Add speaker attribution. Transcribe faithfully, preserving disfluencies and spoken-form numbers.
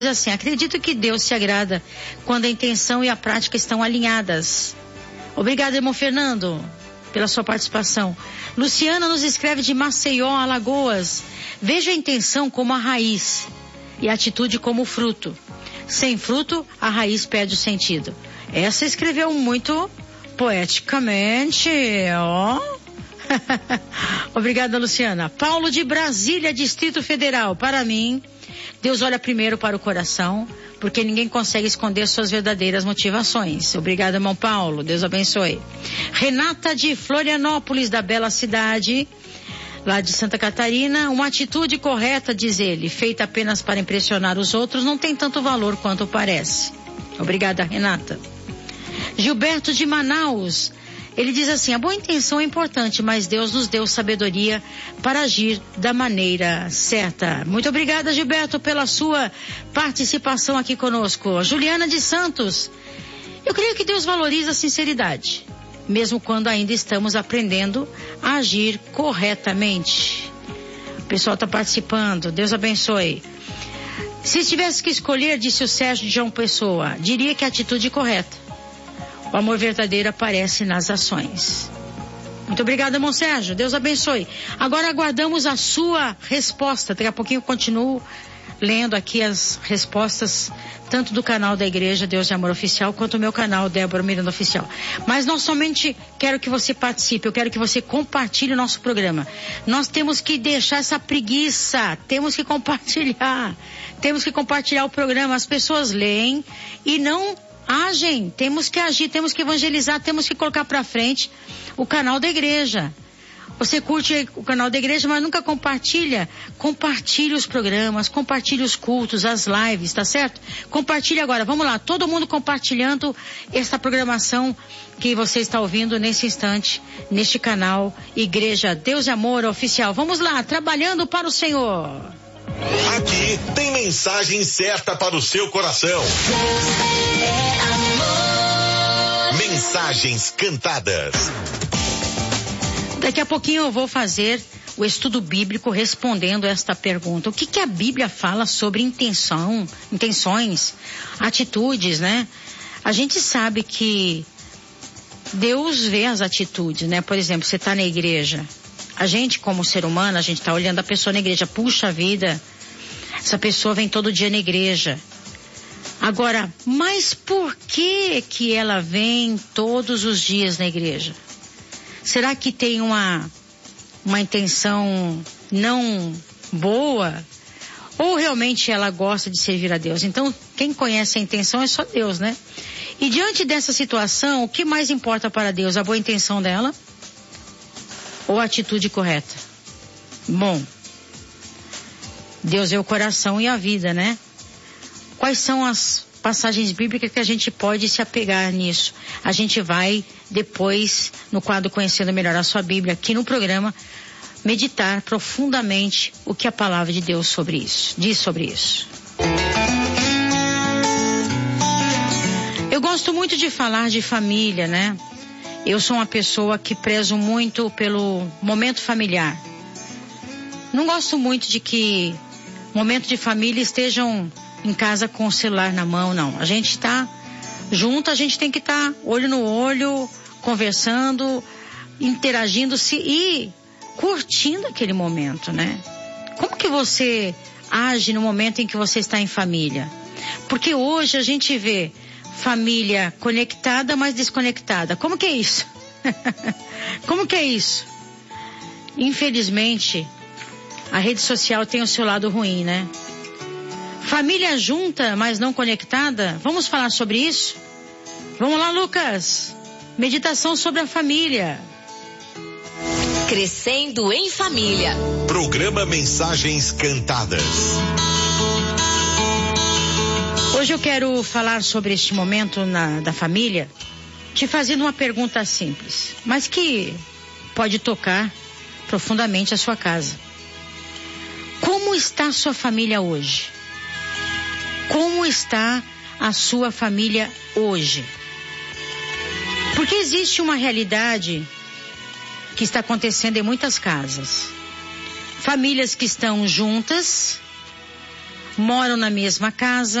Speaker 1: assim, acredito que Deus se agrada quando a intenção e a prática estão alinhadas. Obrigada, irmão Fernando, pela sua participação. Luciana nos escreve de Maceió, Alagoas. Vejo a intenção como a raiz e a atitude como o fruto. Sem fruto, a raiz perde o sentido. Essa escreveu muito poeticamente, ó. Obrigada, Luciana. Paulo de Brasília, Distrito Federal. Para mim, Deus olha primeiro para o coração, porque ninguém consegue esconder suas verdadeiras motivações. Obrigada, irmão Paulo. Deus abençoe. Renata de Florianópolis, da bela cidade, lá de Santa Catarina. Uma atitude correta, diz ele, feita apenas para impressionar os outros, não tem tanto valor quanto parece. Obrigada, Renata. Gilberto de Manaus. Ele diz assim, a boa intenção é importante, mas Deus nos deu sabedoria para agir da maneira certa. Muito obrigada, Gilberto, pela sua participação aqui conosco. Juliana de Santos, eu creio que Deus valoriza a sinceridade, mesmo quando ainda estamos aprendendo a agir corretamente. O pessoal está participando, Deus abençoe. Se tivesse que escolher, disse o Sérgio de João Pessoa, diria que a atitude correta. O amor verdadeiro aparece nas ações. Muito obrigada, irmão Sérgio. Deus abençoe. Agora aguardamos a sua resposta. Daqui a pouquinho eu continuo lendo aqui as respostas, tanto do canal da Igreja Deus de Amor Oficial, quanto do meu canal Débora Miranda Oficial. Mas não somente quero que você participe, eu quero que você compartilhe o nosso programa. Nós temos que deixar essa preguiça, temos que compartilhar. Temos que compartilhar o programa. As pessoas leem e não agem, temos que agir, temos que evangelizar, temos que colocar pra frente o canal da igreja. Você curte o canal da igreja, mas nunca compartilha. Compartilhe os programas, compartilhe os cultos, as lives, tá certo? Compartilhe agora, vamos lá, todo mundo compartilhando esta programação que você está ouvindo nesse instante, neste canal Igreja Deus de Amor Oficial. Vamos lá, trabalhando para o Senhor.
Speaker 2: Aqui tem mensagem certa para o seu coração. Mensagens cantadas.
Speaker 1: Daqui a pouquinho eu vou fazer o estudo bíblico respondendo esta pergunta. O que que a Bíblia fala sobre intenção, intenções, atitudes, né? A gente sabe que Deus vê as atitudes, né? Por exemplo, você está na igreja. A gente, como ser humano, a gente está olhando a pessoa na igreja. Puxa vida, essa pessoa vem todo dia na igreja. Agora, mas por que que ela vem todos os dias na igreja? Será que tem uma, uma intenção não boa? Ou realmente ela gosta de servir a Deus? Então, quem conhece a intenção é só Deus, né? E diante dessa situação, o que mais importa para Deus? A boa intenção dela? Ou a atitude correta? Bom, Deus é o coração e a vida, né? Quais são as passagens bíblicas que a gente pode se apegar nisso? A gente vai depois, no quadro Conhecendo Melhor a Sua Bíblia, aqui no programa, meditar profundamente o que a palavra de Deus sobre isso, diz sobre isso. Eu gosto muito de falar de família, né? Eu sou uma pessoa que prezo muito pelo momento familiar. Não gosto muito de que momentos de família estejam em casa com o celular na mão, não. A gente está junto, a gente tem que estar tá olho no olho, conversando, interagindo-se e curtindo aquele momento, né? Como que você age no momento em que você está em família? Porque hoje a gente vê família conectada, mas desconectada. Como que é isso? Como que é isso? Infelizmente, a rede social tem o seu lado ruim, né? Família junta, mas não conectada. Vamos falar sobre isso? Vamos lá, Lucas. Meditação sobre a família.
Speaker 3: Crescendo em família.
Speaker 2: Programa Mensagens Cantadas.
Speaker 1: Hoje eu quero falar sobre este momento na, da família, te fazendo uma pergunta simples, mas que pode tocar profundamente a sua casa. Como está a sua família hoje? Como está a sua família hoje? Porque existe uma realidade que está acontecendo em muitas casas. Famílias que estão juntas, moram na mesma casa,